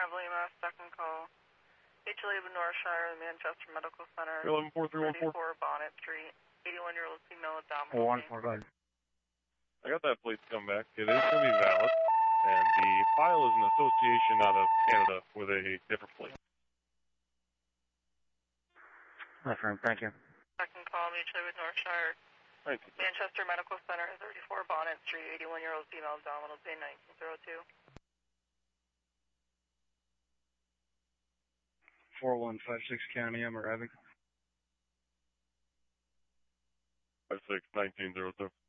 5 Lima, second call. HLA of Northshire, Manchester Medical Center. 114314. 34 Bonnet Street. 81-year-old female abdominal pain. 1-4, go ahead. I got that plate to come back. It is going to be valid. And the file is an association out of Canada with a different plate. Affirm, thank you. Second call, mutually with Northshire. Manchester Medical Center, 34 Bonnet Street, 81-year-old female abdominal pain, 1902. 4156 County, I'm arriving. 561902.